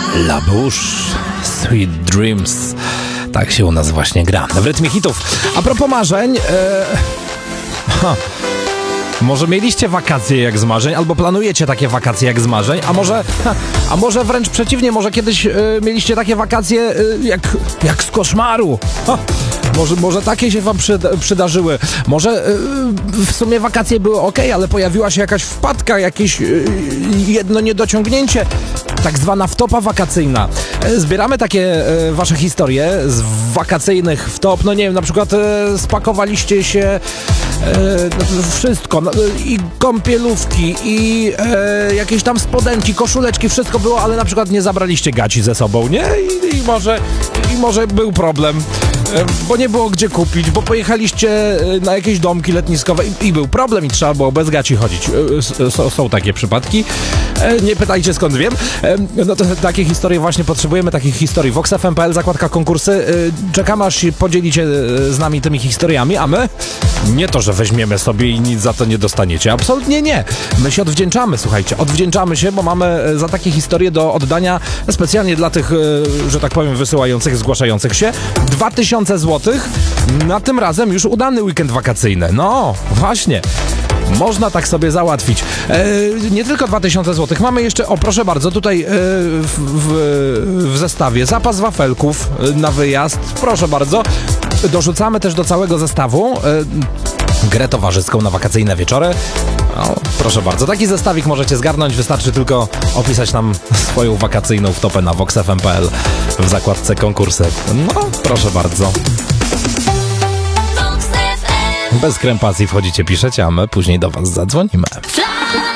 La Bouche, Sweet Dreams. Tak się u nas właśnie gra w rytmie hitów. A propos marzeń, może mieliście wakacje jak z marzeń, albo planujecie takie wakacje jak z marzeń, a może wręcz przeciwnie, może kiedyś mieliście takie wakacje jak z koszmaru. Może takie się wam przydarzyły. Może w sumie wakacje były ok, ale pojawiła się jakaś wpadka, jakieś jedno niedociągnięcie. Tak zwana wtopa wakacyjna. Zbieramy takie wasze historie z wakacyjnych wtop. No nie wiem, na przykład spakowaliście się wszystko. I kąpielówki, i jakieś tam spodenki, koszuleczki, wszystko było, ale na przykład nie zabraliście gaci ze sobą, nie? I może był problem. Bo nie było gdzie kupić, bo pojechaliście na jakieś domki letniskowe i był problem i trzeba było bez gaci chodzić. Są takie przypadki. Nie pytajcie skąd wiem. No to takie historie właśnie potrzebujemy, takich historii. VoxFM.pl, zakładka konkursy. Czekamy, aż się podzielicie z nami tymi historiami, a my nie to, że weźmiemy sobie i nic za to nie dostaniecie. Absolutnie nie. My się odwdzięczamy, słuchajcie. Odwdzięczamy się, bo mamy za takie historie do oddania specjalnie dla tych, że tak powiem, wysyłających, zgłaszających się 2000 zł. Na tym razem już udany weekend wakacyjny. No, właśnie. Można tak sobie załatwić. Nie tylko 2000 zł. Mamy jeszcze, o proszę bardzo, tutaj w zestawie zapas wafelków na wyjazd. Proszę bardzo. Dorzucamy też do całego zestawu grę towarzyską na wakacyjne wieczory. O, proszę bardzo, taki zestawik możecie zgarnąć, wystarczy tylko opisać nam swoją wakacyjną wtopę na voxfm.pl w zakładce konkursy. No, proszę bardzo. Bez krępacji wchodzicie, piszecie, a my później do was zadzwonimy.